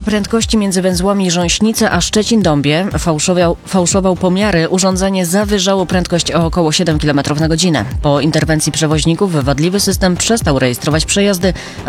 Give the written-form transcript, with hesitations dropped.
prędkości między węzłami Rząśnice a Szczecin-Dąbie fałszował pomiary. Urządzenie zawyżało prędkość o około 7 km/h. Po interwencji przewoźników wadliwy system przestał rejestrować przejazdy,